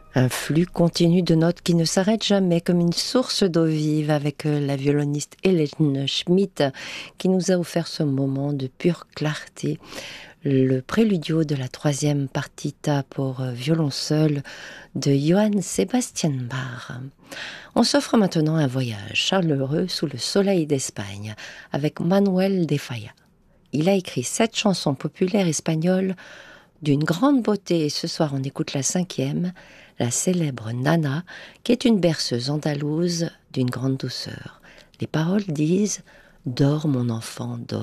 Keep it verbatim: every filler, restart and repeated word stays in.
Un flux continu de notes qui ne s'arrête jamais, comme une source d'eau vive, avec euh, la violoniste Hélène Schmidt, qui nous a offert ce moment de pure clarté, le préludio de la troisième partita pour euh, violon seul de Johann Sebastian Bach. On s'offre maintenant un voyage chaleureux sous le soleil d'Espagne, avec Manuel de Falla. Il a écrit sept chansons populaires espagnoles d'une grande beauté, et ce soir on écoute la cinquième, la célèbre Nana, qui est une berceuse andalouse d'une grande douceur. Les paroles disent « Dors mon enfant, dors ».